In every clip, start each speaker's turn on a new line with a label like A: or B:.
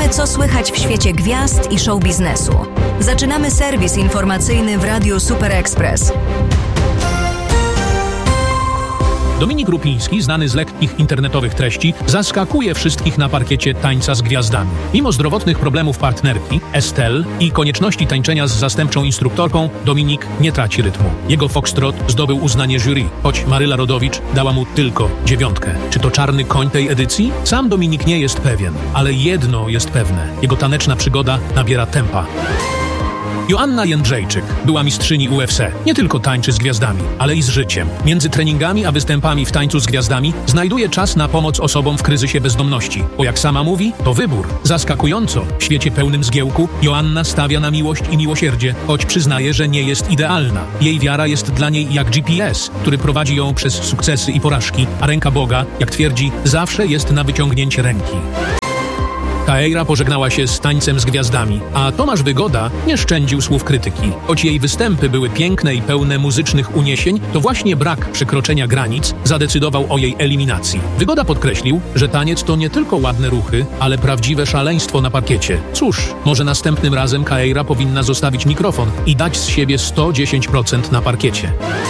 A: Wiemy, co słychać w świecie gwiazd i show biznesu. Zaczynamy serwis informacyjny w Radiu Super Express.
B: Dominik Rupiński, znany z lekkich internetowych treści, zaskakuje wszystkich na parkiecie Tańca z Gwiazdami. Mimo zdrowotnych problemów partnerki, Estelle, i konieczności tańczenia z zastępczą instruktorką, Dominik nie traci rytmu. Jego foxtrot zdobył uznanie jury, choć Maryla Rodowicz dała mu tylko 9. Czy to czarny koń tej edycji? Sam Dominik nie jest pewien, ale jedno jest pewne. Jego taneczna przygoda nabiera tempa. Joanna Jędrzejczyk była mistrzyni UFC. Nie tylko tańczy z gwiazdami, ale i z życiem. Między treningami a występami w Tańcu z Gwiazdami znajduje czas na pomoc osobom w kryzysie bezdomności. Bo jak sama mówi, to wybór. Zaskakująco, w świecie pełnym zgiełku, Joanna stawia na miłość i miłosierdzie, choć przyznaje, że nie jest idealna. Jej wiara jest dla niej jak GPS, który prowadzi ją przez sukcesy i porażki, a ręka Boga, jak twierdzi, zawsze jest na wyciągnięcie ręki. Kaeira pożegnała się z Tańcem z Gwiazdami, a Tomasz Wygoda nie szczędził słów krytyki. Choć jej występy były piękne i pełne muzycznych uniesień, to właśnie brak przekroczenia granic zadecydował o jej eliminacji. Wygoda podkreślił, że taniec to nie tylko ładne ruchy, ale prawdziwe szaleństwo na parkiecie. Cóż, może następnym razem Kaeira powinna zostawić mikrofon i dać z siebie 110% na parkiecie.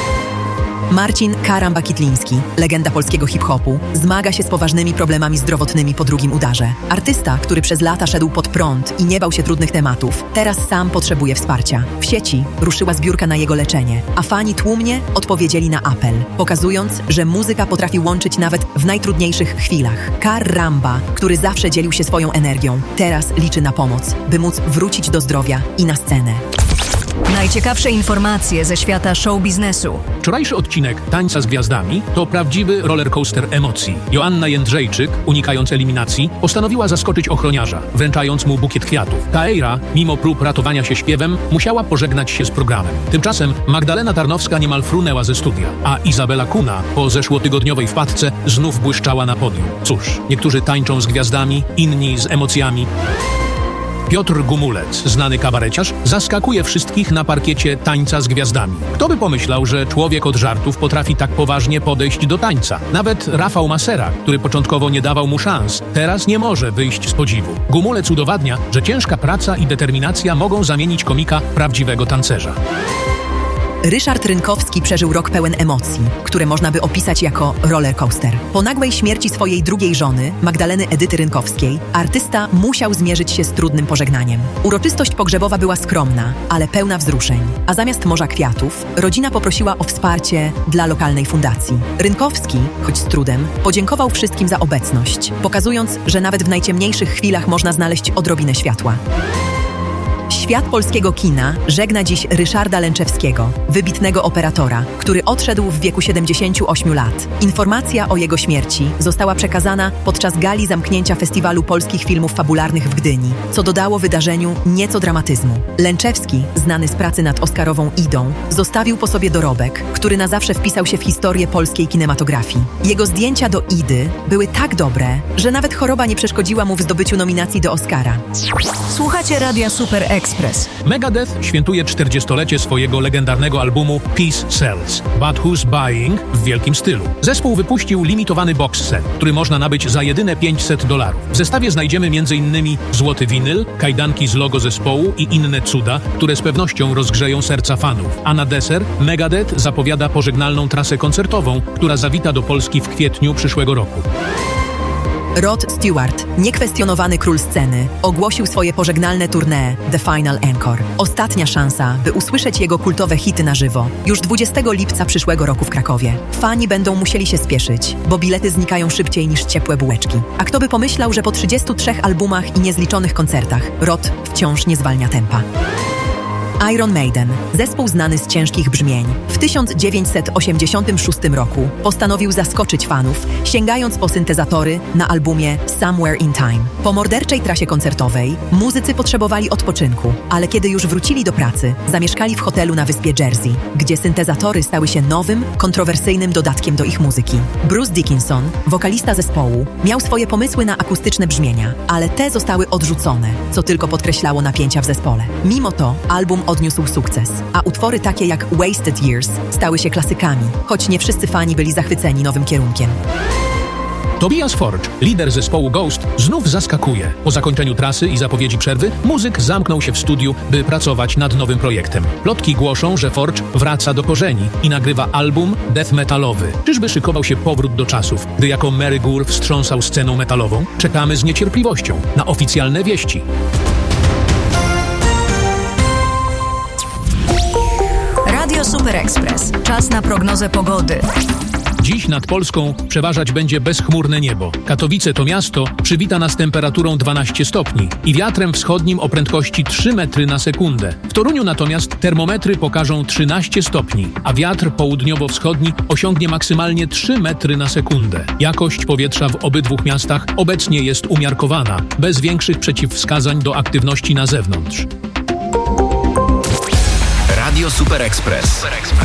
C: Marcin Karamba-Kitliński, legenda polskiego hip-hopu, zmaga się z poważnymi problemami zdrowotnymi po drugim udarze. Artysta, który przez lata szedł pod prąd i nie bał się trudnych tematów, teraz sam potrzebuje wsparcia. W sieci ruszyła zbiórka na jego leczenie, a fani tłumnie odpowiedzieli na apel, pokazując, że muzyka potrafi łączyć nawet w najtrudniejszych chwilach. Karamba, który zawsze dzielił się swoją energią, teraz liczy na pomoc, by móc wrócić do zdrowia i na scenę.
A: Najciekawsze informacje ze świata show biznesu.
B: Wczorajszy odcinek Tańca z Gwiazdami to prawdziwy rollercoaster emocji. Joanna Jędrzejczyk, unikając eliminacji, postanowiła zaskoczyć ochroniarza, wręczając mu bukiet kwiatów. Kaeira, mimo prób ratowania się śpiewem, musiała pożegnać się z programem. Tymczasem Magdalena Tarnowska niemal frunęła ze studia, a Izabela Kuna po zeszłotygodniowej wpadce znów błyszczała na podium. Cóż, niektórzy tańczą z gwiazdami, inni z emocjami. Piotr Gumulec, znany kabareciarz, zaskakuje wszystkich na parkiecie Tańca z Gwiazdami. Kto by pomyślał, że człowiek od żartów potrafi tak poważnie podejść do tańca? Nawet Rafał Masera, który początkowo nie dawał mu szans, teraz nie może wyjść z podziwu. Gumulec udowadnia, że ciężka praca i determinacja mogą zamienić komika w prawdziwego tancerza.
C: Ryszard Rynkowski przeżył rok pełen emocji, które można by opisać jako rollercoaster. Po nagłej śmierci swojej drugiej żony, Magdaleny Edyty Rynkowskiej, artysta musiał zmierzyć się z trudnym pożegnaniem. Uroczystość pogrzebowa była skromna, ale pełna wzruszeń. A zamiast morza kwiatów, rodzina poprosiła o wsparcie dla lokalnej fundacji. Rynkowski, choć z trudem, podziękował wszystkim za obecność, pokazując, że nawet w najciemniejszych chwilach można znaleźć odrobinę światła. Świat polskiego kina żegna dziś Ryszarda Lęczewskiego, wybitnego operatora, który odszedł w wieku 78 lat. Informacja o jego śmierci została przekazana podczas gali zamknięcia Festiwalu Polskich Filmów Fabularnych w Gdyni, co dodało wydarzeniu nieco dramatyzmu. Lęczewski, znany z pracy nad Oscarową Idą, zostawił po sobie dorobek, który na zawsze wpisał się w historię polskiej kinematografii. Jego zdjęcia do Idy były tak dobre, że nawet choroba nie przeszkodziła mu w zdobyciu nominacji do Oscara.
A: Słuchacie Radia Super Express.
B: Megadeth świętuje 40-lecie swojego legendarnego albumu Peace Sells, But Who's Buying w wielkim stylu. Zespół wypuścił limitowany box set, który można nabyć za jedyne $500. W zestawie znajdziemy m.in. złoty winyl, kajdanki z logo zespołu i inne cuda, które z pewnością rozgrzeją serca fanów. A na deser Megadeth zapowiada pożegnalną trasę koncertową, która zawita do Polski w kwietniu przyszłego roku.
C: Rod Stewart, niekwestionowany król sceny, ogłosił swoje pożegnalne tournée The Final Encore. Ostatnia szansa, by usłyszeć jego kultowe hity na żywo, już 20 lipca przyszłego roku w Krakowie. Fani będą musieli się spieszyć, bo bilety znikają szybciej niż ciepłe bułeczki. A kto by pomyślał, że po 33 albumach i niezliczonych koncertach Rod wciąż nie zwalnia tempa. Iron Maiden, zespół znany z ciężkich brzmień, w 1986 roku postanowił zaskoczyć fanów, sięgając po syntezatory na albumie Somewhere in Time. Po morderczej trasie koncertowej muzycy potrzebowali odpoczynku, ale kiedy już wrócili do pracy, zamieszkali w hotelu na wyspie Jersey, gdzie syntezatory stały się nowym, kontrowersyjnym dodatkiem do ich muzyki. Bruce Dickinson, wokalista zespołu, miał swoje pomysły na akustyczne brzmienia, ale te zostały odrzucone, co tylko podkreślało napięcia w zespole. Mimo to album odniósł sukces, a utwory takie jak Wasted Years stały się klasykami, choć nie wszyscy fani byli zachwyceni nowym kierunkiem.
B: Tobias Forge, lider zespołu Ghost, znów zaskakuje. Po zakończeniu trasy i zapowiedzi przerwy, muzyk zamknął się w studiu, by pracować nad nowym projektem. Plotki głoszą, że Forge wraca do korzeni i nagrywa album death metalowy. Czyżby szykował się powrót do czasów, gdy jako Mary Gore wstrząsał sceną metalową? Czekamy z niecierpliwością na oficjalne wieści.
A: Radio Super Express. Czas na prognozę pogody.
B: Dziś nad Polską przeważać będzie bezchmurne niebo. Katowice to miasto przywita nas temperaturą 12 stopni i wiatrem wschodnim o prędkości 3 metry na sekundę. W Toruniu natomiast termometry pokażą 13 stopni, a wiatr południowo-wschodni osiągnie maksymalnie 3 metry na sekundę. Jakość powietrza w obydwu miastach obecnie jest umiarkowana, bez większych przeciwwskazań do aktywności na zewnątrz.
D: Radio Super Express.